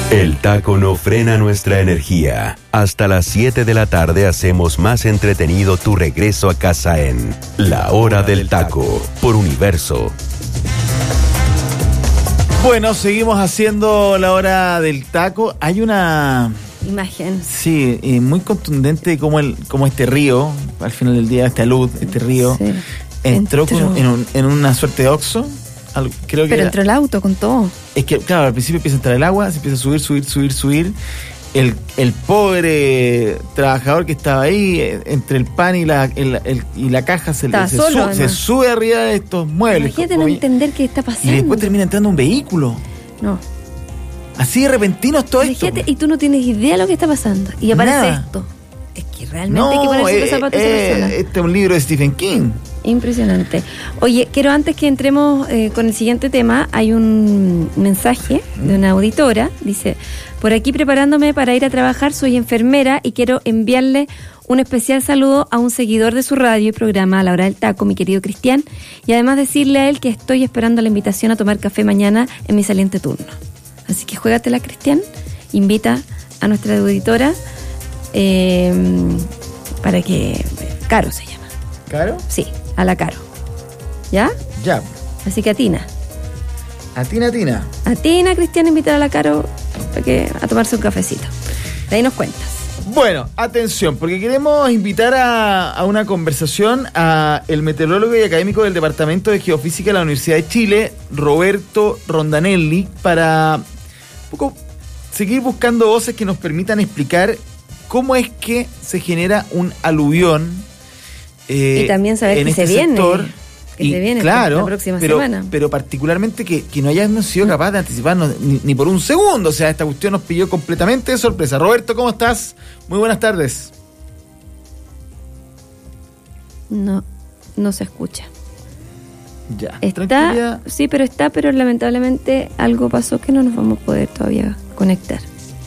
El taco no frena nuestra energía. Hasta las 7 de la tarde hacemos más entretenido tu regreso a casa en La Hora del Taco, por Universo. Bueno, seguimos haciendo La Hora del Taco. Hay una imagen. Sí, muy contundente de cómo este río, al final del día, esta luz, este río, sí, entró en una suerte de Oxxo. Creo que entró el auto con todo. Es que, claro, al principio empieza a entrar el agua, se empieza a subir. El pobre trabajador que estaba ahí, entre el pan y la caja, se sube arriba de estos muebles. Imagínate no entender qué está pasando. Y después termina entrando un vehículo. No. Así de repentino es todo esto. Y tú no tienes idea de lo que está pasando. Y aparece esto. Es que realmente hay que ponerse los zapatos de esa persona. Este es un libro de Stephen King. Impresionante. Oye, quiero antes que entremos con el siguiente tema, hay un mensaje de una auditora. Dice: por aquí preparándome para ir a trabajar, soy enfermera y quiero enviarle un especial saludo a un seguidor de su radio y programa A la Hora del Taco, mi querido Cristian, y además decirle a él que estoy esperando la invitación a tomar café mañana en mi saliente turno. Así que juégatela, Cristian, invita a nuestra auditora para que... Caro se llama. ¿Caro? Sí, a la Caro. ¿Ya? Ya. Así que atina. Atina, Cristian, invitar a la Caro a tomarse un cafecito. De ahí nos cuentas. Bueno, atención, porque queremos invitar a una conversación a el meteorólogo y académico del Departamento de Geofísica de la Universidad de Chile, Roberto Rondanelli, para un poco seguir buscando voces que nos permitan explicar cómo es que se genera un aluvión. Y también saber que se viene. Se viene claro, la próxima semana. Pero particularmente que no hayamos sido capaces de anticiparnos ni por un segundo. O sea, esta cuestión nos pilló completamente de sorpresa. Roberto, ¿cómo estás? Muy buenas tardes. No se escucha. Ya, tranquila. Sí, pero lamentablemente algo pasó que no nos vamos a poder todavía conectar.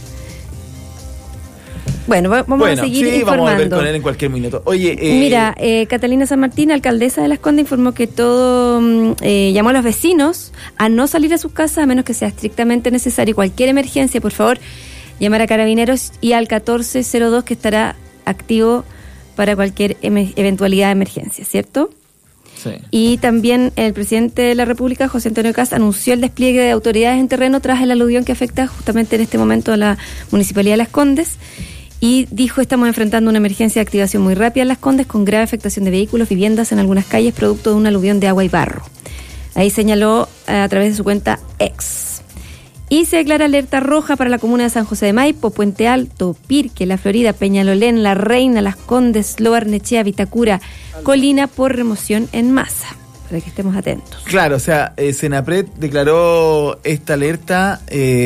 Bueno, vamos a seguir informando. Vamos a volver con él en cualquier minuto. Oye, mira, Catalina San Martín, alcaldesa de Las Condes, informó que llamó a los vecinos a no salir a sus casas a menos que sea estrictamente necesario. Cualquier emergencia, por favor, llamar a Carabineros y al 1402, que estará activo para cualquier eventualidad de emergencia, ¿cierto? Sí. Y también el presidente de la República, José Antonio Kast, anunció el despliegue de autoridades en terreno tras el aluvión que afecta justamente en este momento a la Municipalidad de Las Condes. Y dijo: estamos enfrentando una emergencia de activación muy rápida en Las Condes, con grave afectación de vehículos, viviendas en algunas calles, producto de un aluvión de agua y barro. Ahí señaló a través de su cuenta X. Y se declara alerta roja para la comuna de San José de Maipo, Puente Alto, Pirque, La Florida, Peñalolén, La Reina, Las Condes, Lo Barnechea, Vitacura, Colina, por remoción en masa. Para que estemos atentos. Claro, o sea, Senapred declaró esta alerta...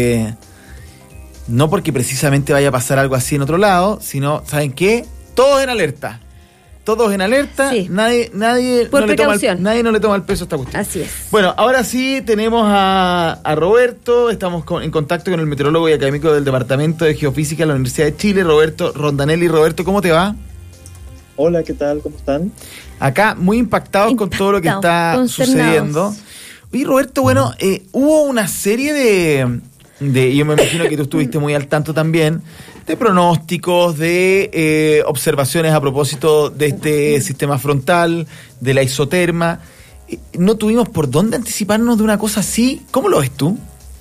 no porque precisamente vaya a pasar algo así en otro lado, sino, ¿saben qué? Todos en alerta, sí. Nadie por no precaución. Nadie no le toma el peso a esta cuestión. Así es. Bueno, ahora sí tenemos a Roberto, estamos en contacto con el meteorólogo y académico del Departamento de Geofísica de la Universidad de Chile, Roberto Rondanelli. Roberto, ¿cómo te va? Hola, ¿qué tal? ¿Cómo están? Acá muy impactados con todo lo que está sucediendo. Y Roberto, bueno, hubo una serie de yo me imagino que tú estuviste muy al tanto también, de pronósticos, de observaciones a propósito de este sistema frontal, de la isoterma. No tuvimos por dónde anticiparnos de una cosa así. ¿Cómo lo ves tú?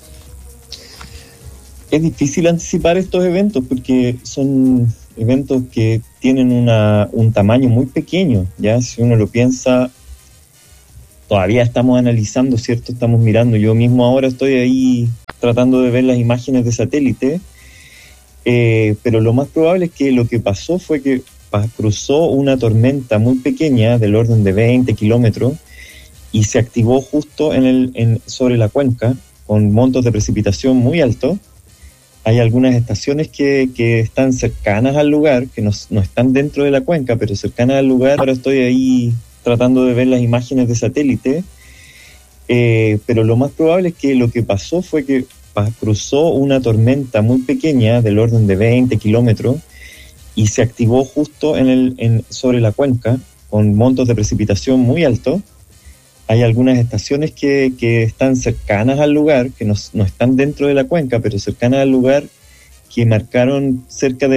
Es difícil anticipar estos eventos porque son eventos que tienen un tamaño muy pequeño, ¿ya? Si uno lo piensa, todavía estamos analizando, ¿cierto? Estamos mirando. Yo mismo ahora estoy ahí tratando de ver las imágenes de satélite, pero lo más probable es que lo que pasó fue que cruzó una tormenta muy pequeña del orden de 20 kilómetros y se activó justo sobre la cuenca con montos de precipitación muy altos. Hay algunas estaciones que están cercanas al lugar, que no están dentro de la cuenca, pero cercanas al lugar. Ahora estoy ahí tratando de ver las imágenes de satélite, pero lo más probable es que lo que pasó fue que cruzó una tormenta muy pequeña del orden de 20 kilómetros y se activó justo sobre la cuenca con montos de precipitación muy altos. hay algunas estaciones que están cercanas al lugar, que no están dentro de la cuenca, pero cercanas al lugar, que marcaron cerca de